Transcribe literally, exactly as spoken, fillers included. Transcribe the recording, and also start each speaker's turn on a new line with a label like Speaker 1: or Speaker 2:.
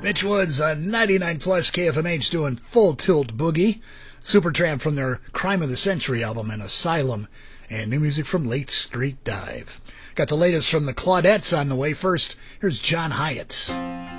Speaker 1: Mitch Woods on ninety-nine plus K F M H doing Full Tilt Boogie. Supertramp from their Crime of the Century album and Asylum. And new music from Late Street Dive. Got the latest from the Claudettes on the way. First, here's John Hyatt.